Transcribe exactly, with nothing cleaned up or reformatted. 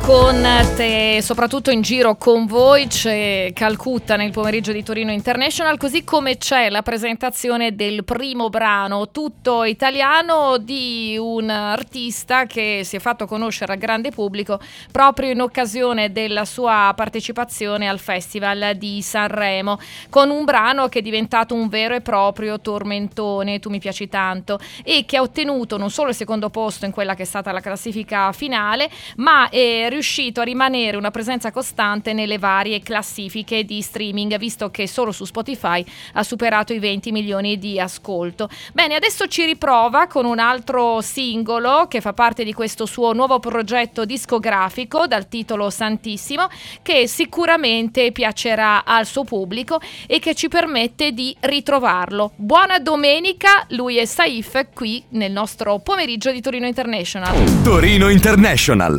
Con te, soprattutto in giro con voi, c'è Calcutta nel pomeriggio di Torino International, così come c'è la presentazione del primo brano tutto italiano di un artista che si è fatto conoscere al grande pubblico proprio in occasione della sua partecipazione al Festival di Sanremo, con un brano che è diventato un vero e proprio tormentone, Tu mi piaci tanto, e che ha ottenuto non solo il secondo posto in quella che è stata la classifica finale, ma è riuscito a rimanere una presenza costante nelle varie classifiche di streaming, visto che solo su Spotify ha superato i venti milioni di ascolto. Bene, adesso ci riprova con un altro singolo che fa parte di questo suo nuovo progetto discografico dal titolo Santissimo, che sicuramente piacerà al suo pubblico e che ci permette di ritrovarlo. Buona domenica, lui è Saif qui nel nostro pomeriggio di Torino International. Torino International.